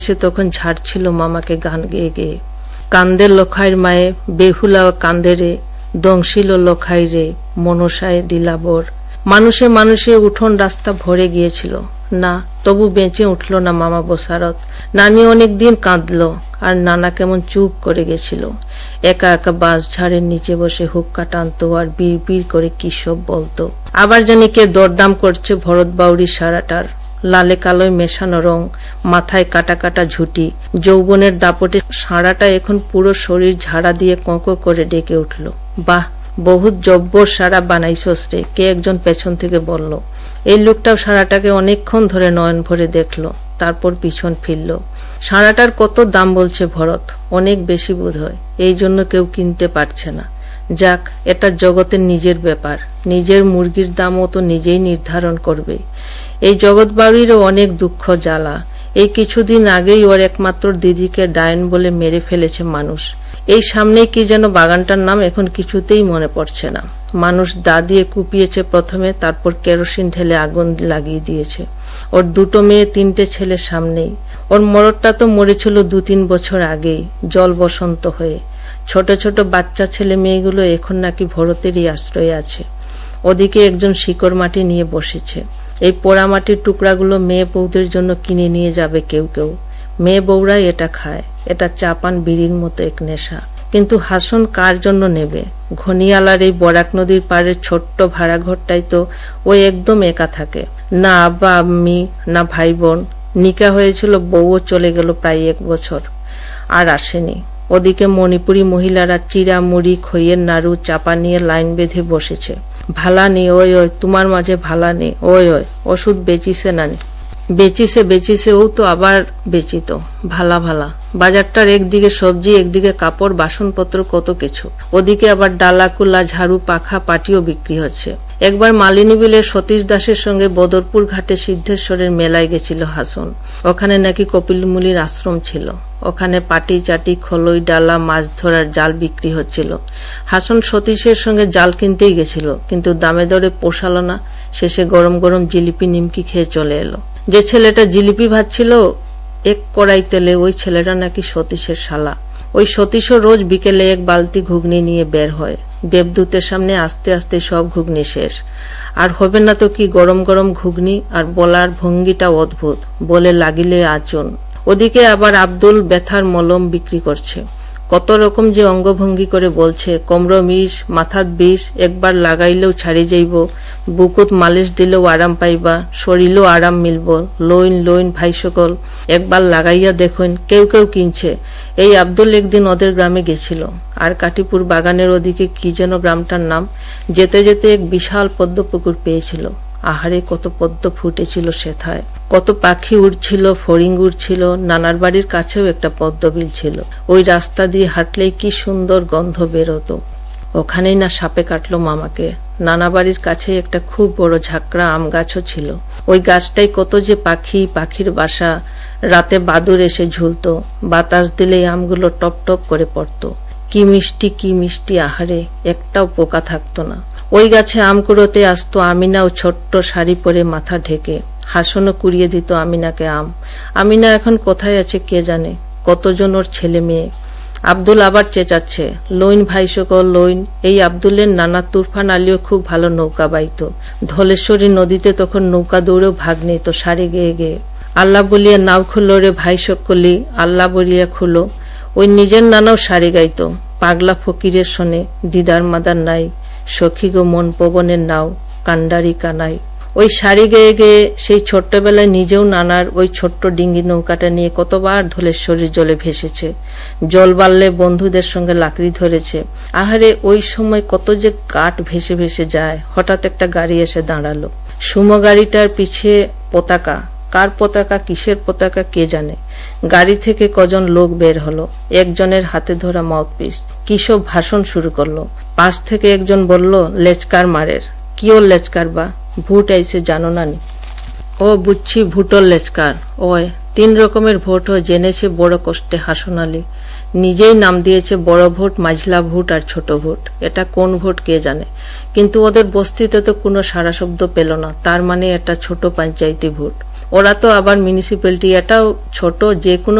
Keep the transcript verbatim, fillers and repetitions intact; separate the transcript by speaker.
Speaker 1: সে তখন ঝাড়ছিল মামাকে গান গেয়ে গেয়ে। কান্দে লখাইর মায়ে বেহুলা কান্দে রে, দংশিল লখাই রে মনসায় দিলাবর। মানুষে মানুষে উঠোন রাস্তা ভরে গিয়েছিল, না তবু বেঁচে উঠল না মামা বসারত। নানি অনেক দিন কাঁদল, আর নানা কেমন চুপ করে গেছিল। একা একা বাঁশ ঝাড়ের নিচে বসে হুক্কা টানতো আর বিড় বিড় করে কি সব বলতো। আবার জানি কে দরদাম করছে ভরত বাউরির সারাটার। লালে কালোয় মেশানো রং, মাথায় কাটা কাটা ঝুঁটি, যৌবনের দাপটে সারাটা এখন পুরো শরীর ঝাড়া দিয়ে কোঁকো করে ডেকে উঠল। বাহ, বহুত জব্বর সারা বানাইছস রে, কে একজন পেছন থেকে বলল। এই লোকটাও সারাটাকে অনেকক্ষণ ধরে নয়ন ভরে দেখলো, তারপর পিছন ফিরল। সারাটার কত দাম বলছে ভরত, অনেক বেশি বোধ হয়, এই জন্য কেউ কিনতে পারছে না। যাক, এটা জগতের নিজের ব্যাপার, নিজের মুরগির দামও তো নিজেই নির্ধারণ করবে। এই জগৎ বাড়িরও অনেক দুঃখ জ্বালা। এই কিছুদিন আগেই ওর একমাত্র দিদিকে ডায়ন বলে মেরে ফেলেছে মানুষ। এই সামনেই কি যেন বাগানটার নাম এখন কিছুতেই মনে পড়ছে না। মানুষ দা দিয়ে কুপিয়েছে প্রথমে, তারপর কেরোসিন ঢেলে আগুন লাগিয়ে দিয়েছে। ওর দুটো মেয়ে তিনটে ছেলের সামনেই। ওর মরদটা তো মরেছিল দু তিন বছর আগেই, জল বসন্ত হয়ে। ছোট ছোট বাচ্চা ছেলে মেয়েগুলো এখন নাকি ভরতেরই আশ্রয়ে আছে। ওদিকে একজন শিকড় মাটি নিয়ে বসেছে। এই পোড়া মাটির টুকরাগুলো মেয়ে বউদের জন্য কিনে নিয়ে যাবে কেউ কেউ। মেয়ে বউরাই এটা খায়, এটা চাপান বিড়ির মতো এক নেশা। কিন্তু হাসন কার জন্য নেবে? ঘনিয়ালার এই বরাক নদীর পাড়ের ছোট্ট ভাড়া ঘরটাই তো ওই একদম একা থাকে। না আব্বা আম্মি, না ভাই বোন। নিকা হয়েছিল, বউও চলে গেল প্রায় এক বছর, আর আসেনি। ওদিকে মণিপুরী মহিলারা চিরা মুড়ি খইয়ের নাড়ু চাপা নিয়ে লাইন বেঁধে বসেছে। ভালা নেই, ওই ওই তোমার মাঝে ভালা নেই, ওই ওই ওষুধ বেচিছে নানি। বেচিছে বেচিছে ও তো আবার বেচিত। ভালা ভালা বাজারটার একদিকে সবজি, একদিকে কাপড় বাসনপত্র, কত কিছু। ওদিকে আবার ডালা কুলা ঝাড়ু পাখা পাটিও বিক্রি হচ্ছে। একবার মালিনী বিলের সতীশ দাসের সঙ্গে বদরপুর ঘাটে সিদ্ধেশ্বরের মেলায় গেছিল হাসন। ওখানে নাকি কপিলমুনির আশ্রম ছিল। ওখানে পাটি চাটি খলই ডালা মাছ ধরার জাল বিক্রি হচ্ছিল। হাসন সতীশের সঙ্গে জাল কিনতেই গেছিল, কিন্তু দামে দরে পোষালো না। শেষে গরম গরম জিলিপি নিমকি খেয়ে চলে এলো। যে ছেলেটা জিলিপি ভাজছিল এক কড়াই তেলে, ওই ছেলেটা নাকি সতীশের শালা। ওই সতীশও রোজ বিকেলে এক বালতি ঘুগনি নিয়ে বের হয়। দেবদূতের সামনে আস্তে আস্তে সব ঘুগনি শেষ। আর হবে না তো কি গরম গরম ঘুগনি, আর বলার ভঙ্গিটা অদ্ভুত, বলে লাগিলে আচন। ওদিকে আবার আব্দুল ব্যথার মলম বিক্রি করছে। কত রকম যে অঙ্গভঙ্গি করে বলছে, কোমর মিশ, মাথাত বিষ, একবার লাগাইলেও ছাড়ি যাইব, বুকুত মালিশ দিলেও আরাম পাইবা, শরীরও আরাম মিলব, লইন লইন ভাই সকল, একবার লাগাইয়া দেখুন। কেউ কেউ কিনছে। এই আব্দুল একদিন ওদের গ্রামে গেছিল, আর কাটিপুর বাগানের ওদিকে কি যেন গ্রামটার নাম। যেতে যেতে এক বিশাল পদ্ম পুকুর পেয়েছিল। আহারে কত পদ্ম ফুটেছিল সেথায়, কত পাখি উড়ছিল, ফড়িং উড়ছিল। নানার বাড়ির কাছেও একটা পদ্মবিল ছিল। ওই রাস্তা দিয়ে হাঁটলেই কি সুন্দর গন্ধ বেরোতো। ওখানেই না সাপে কাটলো মামাকে। নানা বাড়ির কাছে একটা খুব বড় ঝাঁকড়া আম গাছও ছিল। ওই গাছটাই কত যে পাখি, পাখির বাসা। রাতে বাদুর এসে ঝুলতো, বাতাস দিলেই আমগুলো টপ টপ করে পড়তো। কি মিষ্টি কি মিষ্টি, আহারে একটাও পোকা থাকতো না। ওই গাছে আম কুড়োতে আসতো আমিনাও, ছোট্ট শাড়ি পরে মাথা ঢেকে। হাসনও কুড়িয়ে দিত আমিনাকে আম। আমিনা এখন কোথায় আছে কে জানে। কতজন ওর ছেলে মেয়ে। আব্দুল আবার চেঁচাচ্ছে, লইন ভাই সকল লইন। এই আব্দুলের নানা তুরফান আলীও খুব ভালো নৌকা বাইত। ধলেশ্বরী নদীতে তখন নৌকা দৌড়েও ভাগ নিত সারি গেয়ে গেয়ে। আল্লাহ বলিয়া নাও খুলো রে ভাই সকলি, আল্লাহ বলিয়া খুলো। ওই নিজের নানাও সারি গাইত। পাগলা ফকিরের শোনে দিদার মাদার নাই, সখী গো মন পবনের নাও, কান্ডারি কানাই। ওই শাড়ি গেয়ে গেয়ে সেই ছোট্টবেলায় নিজেও নানার ওই ছোট্ট ডিঙ্গি নৌকাটা নিয়ে কতবার ধলেশ্বরীর জলে ভেসেছে। জল বাড়লে বন্ধুদের সঙ্গে লাকড়ি ধরেছে। আহারে ওই সময় কত যে কাঠ ভেসে ভেসে যায়। হঠাৎ একটা গাড়ি এসে দাঁড়ালো। সুমো গাড়িটার পিছে পতাকা। কার পতাকা, কিসের পতাকা কে জানে। গাড়ি থেকে কজন লোক বের হলো। একজনের হাতে ধরা মাউথপিস কি সব ভাষণ শুরু করলো। পাশ থেকে একজন বলল, লেচকার মারের। কি ও লেচকার বা? ভোট আইসে জানো না নি? ও বুঝছি, ভোটর লেচকার। ওই তিন রকমের ভোট হয় জেনেছে বড় কষ্টে হাসন আলী। নিজেই নাম দিয়েছে বড় ভোট, মাঝলা ভোট আর ছোট ভোট। এটা কোন ভোট কে জানে। কিন্তু ওদের বস্তিতে তো কোনো সারা শব্দ পেল না। তার মানে এটা ছোট পঞ্চায়েতি ভোট। ওরা তো আবার মিউনিসিপ্যালিটি, এটাও ছোট, যে কোনো